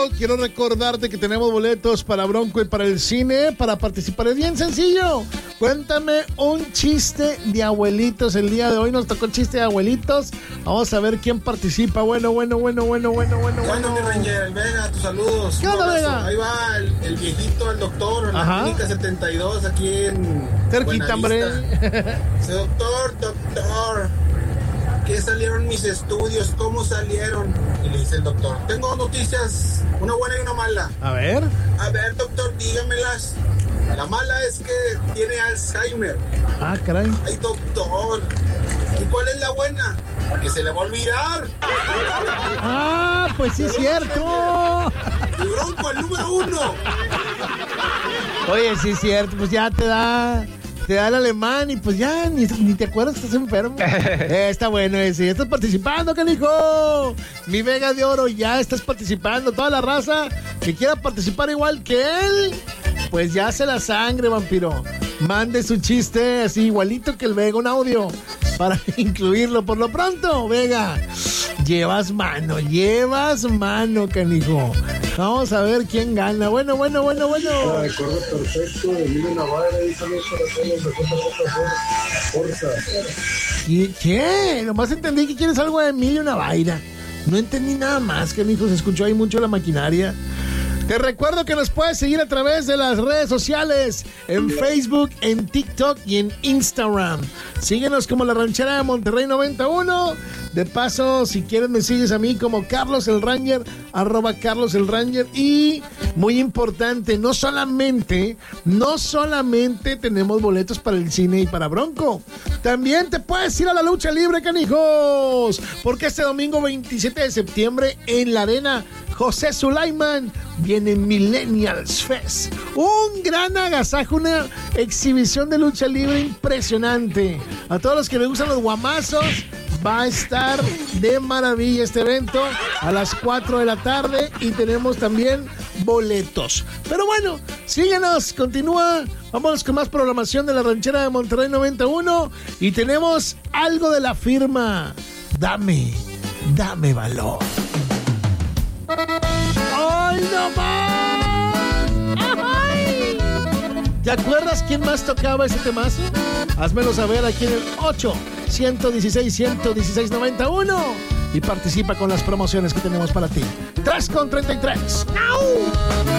quiero recordarte que tenemos boletos para Bronco y para el cine. Para participar es bien sencillo. Cuéntame un chiste de abuelitos. El día de hoy nos tocó chiste de abuelitos. Vamos a ver quién participa. Bueno. ¿Qué onda, mi Ranger? El Vega, tus saludos. ¿Qué onda, Vega? Ahí va el viejito, el doctor, en la clínica 72, aquí en cerquita, hombre. Dice, doctor, ¿qué salieron mis estudios? ¿Cómo salieron? Y le dice el doctor, tengo noticias, una buena y una mala. A ver, doctor, dígamelas. La mala es que tiene Alzheimer. Ah, caray. Ay, doctor. ¿Y cuál es la buena? Que se le va a olvidar. Ah, pues sí es cierto. El Bronco, el número 1. Oye, sí es cierto, pues ya te da el alemán y pues ya ni te acuerdas que estás enfermo. Está bueno ese. Estás participando, canijo. Mi Vega de Oro, ya estás participando. Toda la raza que quiera participar igual que él, pues ya se la sangre, vampiro. Mande su chiste así igualito que el Vega, un audio para incluirlo. Por lo pronto, Vega, llevas mano, canijo. Vamos a ver quién gana. Bueno. Recuerdo perfecto de Emilio Navaira y saludos para todos de Fuerza. ¿Qué? Nomás entendí que quieres algo de Emilio Navaira. No entendí nada más, canijo. Se escuchó ahí mucho la maquinaria. Te recuerdo que nos puedes seguir a través de las redes sociales, en Facebook, en TikTok y en Instagram. Síguenos como La Ranchera de Monterrey 91. De paso, si quieres me sigues a mí como Carlos el Ranger, @Carlos el Ranger. Y muy importante, no solamente tenemos boletos para el cine y para Bronco. También te puedes ir a la lucha libre, canijos. Porque este domingo 27 de septiembre en la Arena José Sulaiman viene Millennials Fest. Un gran agasajo, una exhibición de lucha libre impresionante. A todos los que les gustan los guamazos, va a estar de maravilla este evento a las 4 de la tarde y tenemos también boletos. Pero bueno, síguenos, continúa. Vámonos con más programación de La Ranchera de Monterrey 91 y tenemos algo de la firma Dame Valor. ¡Ay, no más! ¡Ay! ¿Te acuerdas quién más tocaba ese temazo? Házmelo saber aquí en el 8-116-116-91 y participa con las promociones que tenemos para ti. 3:33. ¡Au!